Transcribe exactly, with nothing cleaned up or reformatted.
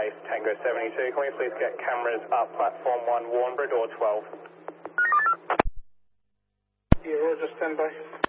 base, Tango seventy-two. Can we please get cameras up platform one, Warnbro, door twelve? Yeah, Roger, stand by.